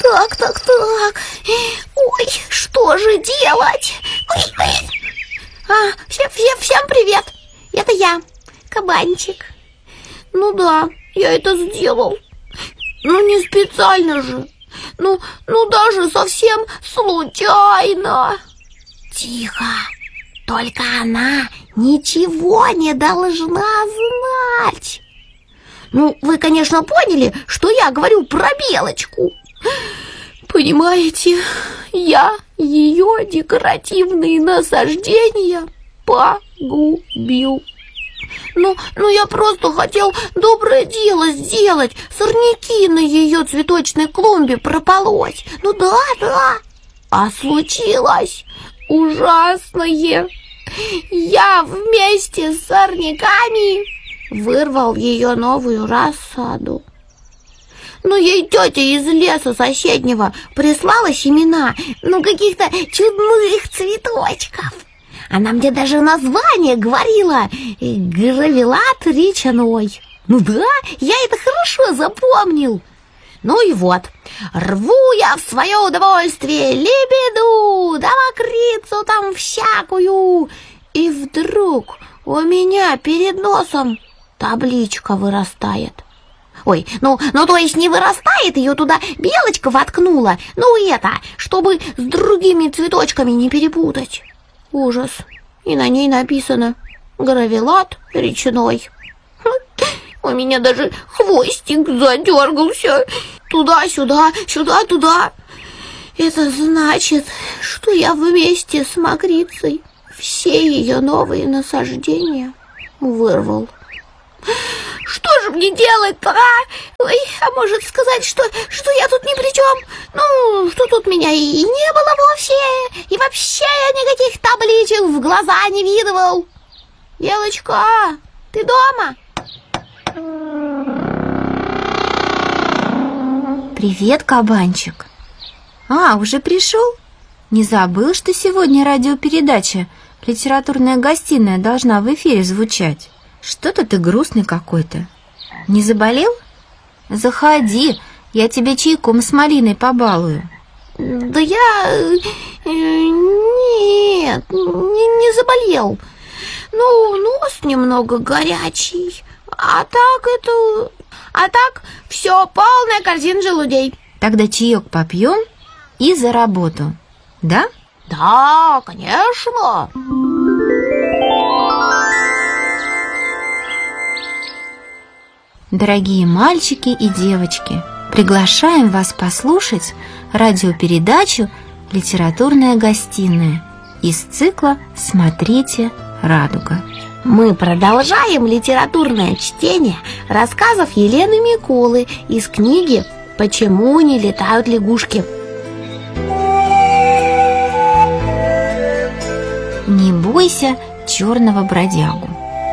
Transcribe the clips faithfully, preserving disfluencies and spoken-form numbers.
Так, так, так. Ой, что же делать? Ой, ой. А, всем, всем, всем привет. Это я, кабанчик. Ну да, я это сделал. Ну не специально же. Ну, ну даже совсем случайно. Тихо. Только она ничего не должна знать. Ну, вы, конечно, поняли, что я говорю про Белочку. Понимаете, я ее декоративные насаждения погубил. Ну, ну я просто хотел доброе дело сделать, сорняки на ее цветочной клумбе прополоть. Ну да, да. А случилось ужасное. Я вместе с сорняками вырвал ее новую рассаду. Ну, ей тетя из леса соседнего прислала семена, ну, каких-то чудных цветочков. Она мне даже название говорила: гравилат речаной. Ну да, я это хорошо запомнил. Ну и вот, рву я в свое удовольствие лебеду, да мокрицу там всякую. И вдруг у меня перед носом табличка вырастает. Ой, ну, ну то есть не вырастает, ее туда Белочка воткнула. Ну это, чтобы с другими цветочками не перепутать. Ужас. И на ней написано: гравилат речной. У меня даже хвостик задергался. Туда-сюда, сюда-туда. Это значит, что я вместе с мокрицей все ее новые насаждения вырвал. Что же мне делать-то, а? Ой, а может сказать, что, что я тут ни при чем? Ну, что тут меня и не было вовсе. И вообще я никаких табличек в глаза не видывал. Белочка, ты дома? Привет, кабанчик. А, уже пришел? Не забыл, что сегодня радиопередача «Литературная гостиная» должна в эфире звучать? Что-то ты грустный какой-то. Не заболел? Заходи, я тебя чайком с малиной побалую. Да я... Нет, не, не заболел. Ну, нос немного горячий. А так это... А так все, полная корзина желудей. Тогда чаек попьем и за работу. Да? Да, конечно. Дорогие мальчики и девочки, приглашаем вас послушать радиопередачу «Литературная гостиная» из цикла «Смотрите, радуга». Мы продолжаем литературное чтение рассказов Елены Микулы из книги «Почему не летают лягушки». Не бойся черного бродягу.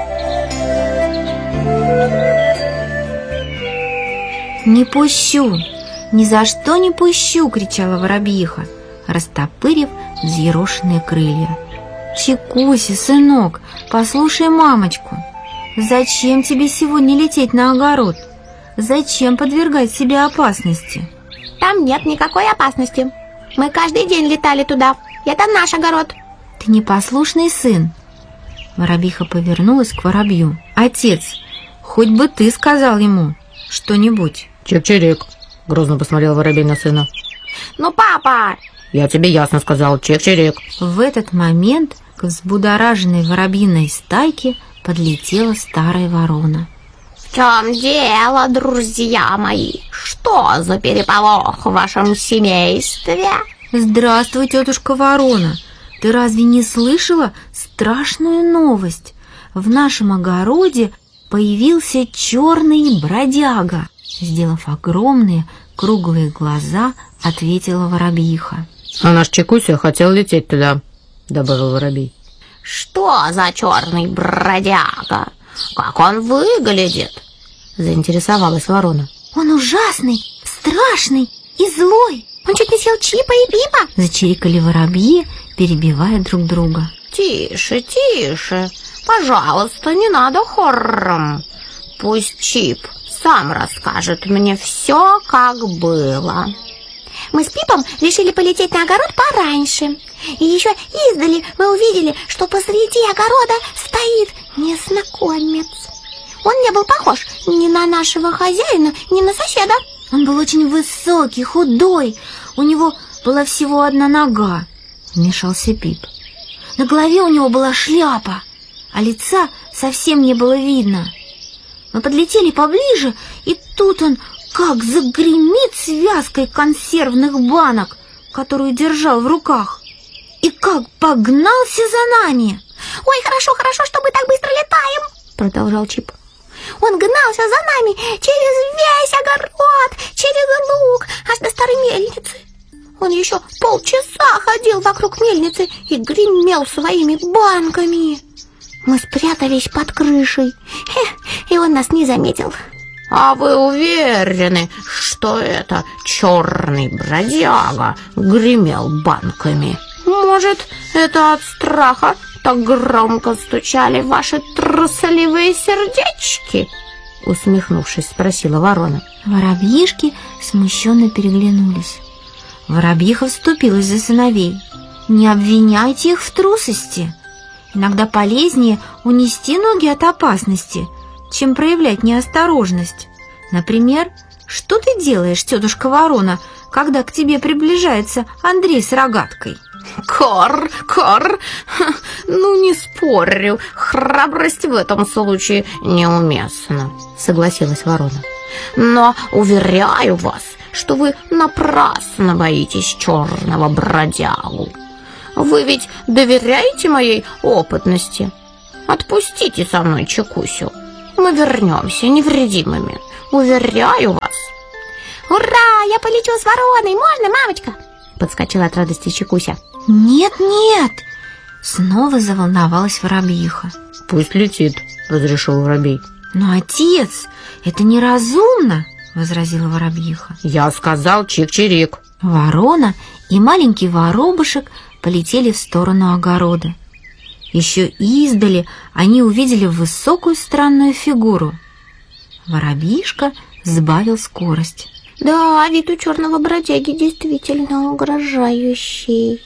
«Не пущу, ни за что не пущу!» — кричала воробьиха, растопырив взъерошенные крылья. «Чекуся, сынок, послушай мамочку. Зачем тебе сегодня лететь на огород? Зачем подвергать себя опасности?» Там нет никакой опасности. Мы каждый день летали туда. Это наш огород. «Ты непослушный сын!» Воробьиха повернулась к воробью. «Отец, хоть бы ты сказал ему что-нибудь!» «Чик-чирик!» — грозно посмотрел воробей на сына. «Ну, папа!» «Я тебе ясно сказал, чик-чирик!» В этот момент к взбудораженной воробьиной стайке подлетела старая ворона. В чем дело, друзья мои? Что за переполох в вашем семействе? «Здравствуй, тетушка Ворона! Ты разве не слышала страшную новость? В нашем огороде появился черный бродяга!» Сделав огромные круглые глаза, ответила воробьиха. «А наш Чекуся хотел лететь туда», — добавил воробей. «Что за черный бродяга? Как он выглядит?» — заинтересовалась ворона. «Он ужасный, страшный и злой. Он чуть не съел Чипа и Пипа!» — зачирикали воробьи, перебивая друг друга. «Тише, тише, пожалуйста, не надо хорром. Пусть Чип сам расскажет мне все, как было. мы с Пипом решили полететь на огород пораньше. И еще издали мы увидели, что посреди огорода стоит незнакомец. Он не был похож ни на нашего хозяина, ни на соседа. Он был очень высокий, худой. У него была всего одна нога, вмешался Пип. На голове у него была шляпа, а лица совсем не было видно. Мы подлетели поближе, и тут он как загремит связкой консервных банок, которую держал в руках, и как погнался за нами. «Ой, хорошо, хорошо, что мы так быстро летаем», — продолжал Чип. «Он гнался за нами через весь огород, через луг, аж до старой мельницы. Он еще полчаса ходил вокруг мельницы и гремел своими банками. Мы спрятались под крышей, и он нас не заметил». «А вы уверены, что это черный бродяга гремел банками? Может, это от страха так громко стучали ваши трусливые сердечки?» Усмехнувшись, спросила ворона. Воробьишки смущенно переглянулись. Воробьиха вступилась за сыновей. Не обвиняйте их в трусости. Иногда полезнее унести ноги от опасности, чем проявлять неосторожность. Например, что ты делаешь, тетушка Ворона, когда к тебе приближается Андрей с рогаткой? Кор, кор, ну не спорю, храбрость в этом случае неуместна, согласилась ворона. Но уверяю вас, что вы напрасно боитесь черного бродягу. Вы ведь доверяете моей опытности? Отпустите со мной Чекусю. Мы вернемся невредимыми, уверяю вас. «Ура! Я полечу с вороной! Можно, мамочка?» Подскочила от радости Чекуся. «Нет, нет!» Снова заволновалась воробьиха. «Пусть летит», — разрешил воробей. «Но, отец, это неразумно!» — возразила воробьиха. «Я сказал чик-чирик». Ворона и маленький воробушек полетели в сторону огорода. Еще издали они увидели высокую странную фигуру. Воробьишка сбавил скорость. «Да, вид у черного бродяги действительно угрожающий».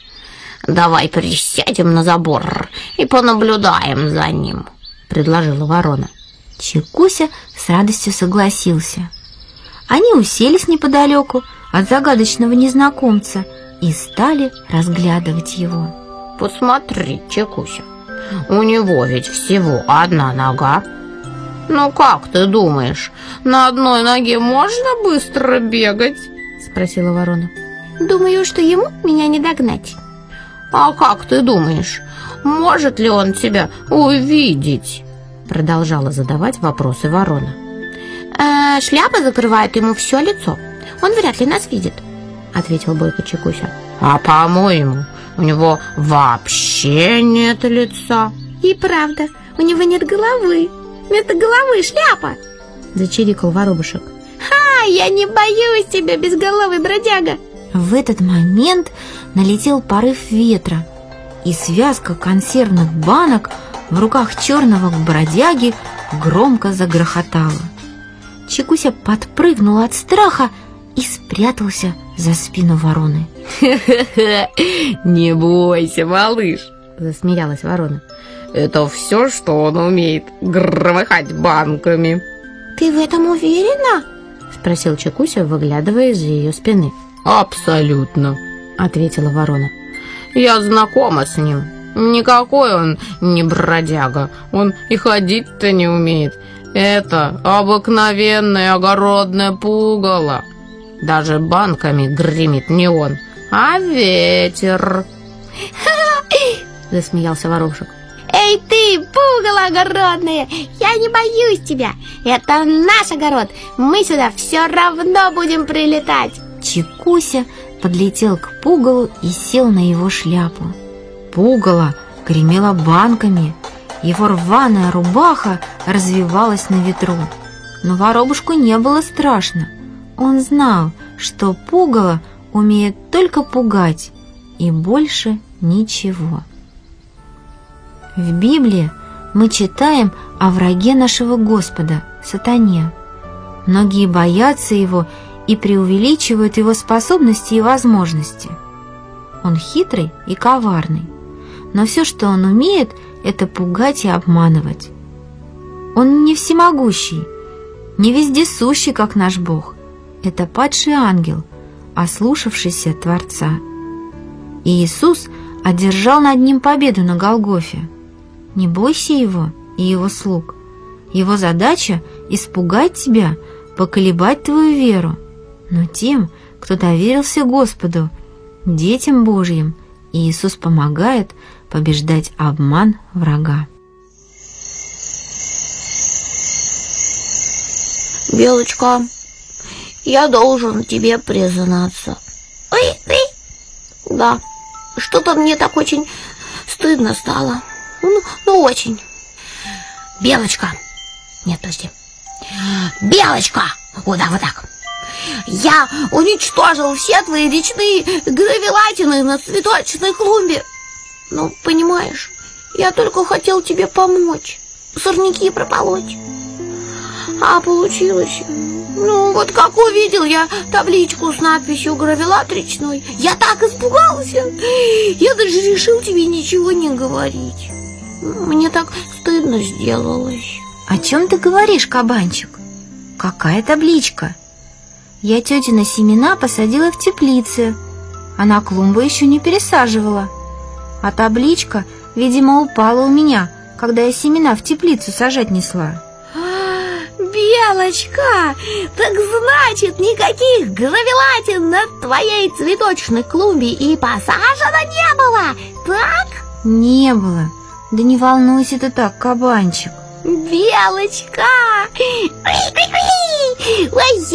«Давай присядем на забор и понаблюдаем за ним», — предложила ворона. Чекуся с радостью согласился. Они уселись неподалеку от загадочного незнакомца и стали разглядывать его. «Посмотри, Чекуся, у него ведь всего одна нога. Ну как ты думаешь, на одной ноге можно быстро бегать?» — спросила ворона. «Думаю, что ему меня не догнать». «А как ты думаешь, может ли он тебя увидеть?» — продолжала задавать вопросы ворона. «Э, «Шляпа закрывает ему все лицо. Он вряд ли нас видит», — ответил бойко Чекуся. «А по-моему, у него вообще нет лица». «И правда, у него нет головы. Вместо головы шляпа», — зачирикал воробушек. «Ха, я не боюсь тебя, безголовый бродяга». В этот момент налетел порыв ветра, и связка консервных банок в руках черного бродяги громко загрохотала. Чекуся подпрыгнул от страха и спрятался за спину вороны. «Хе-хе-хе, не бойся, малыш», — засмеялась ворона. «Это все, что он умеет, громыхать банками». «Ты в этом уверена?» — спросил Чекуся, выглядывая из ее спины. «Абсолютно», — ответила ворона. «Я знакома с ним. Никакой он не бродяга, он и ходить-то не умеет. Это обыкновенное огородное пугало. Даже банками гремит не он, а ветер». Засмеялся воробушек. «Эй ты, пугало огородное, я не боюсь тебя. Это наш огород, мы сюда все равно будем прилетать». Чекуся подлетел к пугалу и сел на его шляпу. Пугало гремело банками, его рваная рубаха развивалась на ветру. Но воробушку не было страшно. Он знал, что пугало умеет только пугать и больше ничего. В Библии мы читаем о враге нашего Господа, сатане. Многие боятся его и преувеличивают его способности и возможности. Он хитрый и коварный, но все, что он умеет, это пугать и обманывать. Он не всемогущий, не вездесущий, как наш Бог. Это падший ангел, ослушавшийся Творца. И Иисус одержал над ним победу на Голгофе. Не бойся его и его слуг. Его задача – испугать тебя, поколебать твою веру. Но тем, кто доверился Господу, детям Божьим, Иисус помогает побеждать обман врага. Белочка, я должен тебе признаться. Ой, ой. Да, что-то мне так очень стыдно стало. Ну, ну очень. Белочка. Нет, подожди. Белочка. Вот так, вот так. Я уничтожил все твои речные гравелатины на цветочной клумбе. Ну, понимаешь, я только хотел тебе помочь, сорняки прополоть. А получилось... Ну, вот как увидел я табличку с надписью «Гравелат речной», я так испугался. Я даже решил тебе ничего не говорить. Мне так стыдно сделалось. О чем ты говоришь, кабанчик? Какая табличка? Я тетины семена посадила в теплице, а на клумбу еще не пересаживала. А табличка, видимо, упала у меня, когда я семена в теплицу сажать несла. Белочка, так значит, никаких гравелатин на твоей цветочной клумбе и посажено не было, так? Не было. Да не волнуйся ты так, кабанчик. Белочка! Ой,